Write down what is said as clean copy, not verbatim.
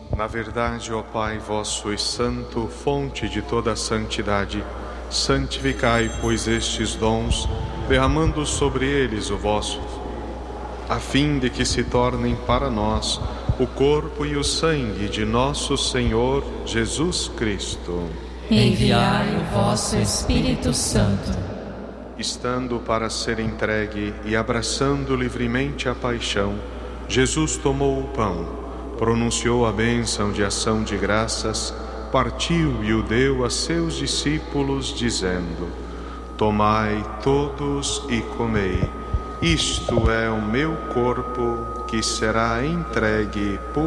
Na verdade, ó Pai, vós sois santo, fonte de toda a santidade. Santificai, pois, estes dons, derramando sobre eles o vosso, a fim de que se tornem para nós o corpo e o sangue de nosso Senhor Jesus Cristo. Enviai o vosso Espírito Santo. Estando para ser entregue e abraçando livremente a paixão, Jesus tomou o pão, pronunciou a bênção de ação de graças, partiu e o deu a seus discípulos, dizendo: Tomai todos e comei, isto é o meu corpo que será entregue por